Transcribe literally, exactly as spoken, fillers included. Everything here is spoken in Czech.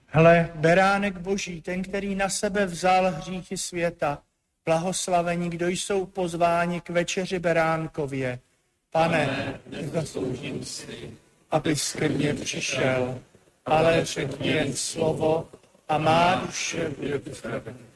Hle, beránek Boží, ten, který na sebe vzal hříchy světa, blahoslavení, kdo jsou pozváni k večeři beránkově. Pane, nezasloužím si, abys ke mně přišel, ale řekni jen slovo a má duše bude uzdravena.